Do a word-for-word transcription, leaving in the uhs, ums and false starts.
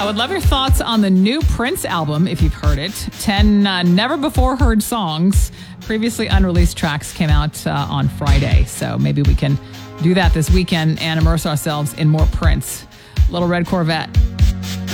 I would love your thoughts on the new Prince album, if you've heard it. ten uh, never-before-heard songs, previously unreleased tracks came out uh, on Friday. So maybe we can do that this weekend and immerse ourselves in more Prince. Little Red Corvette.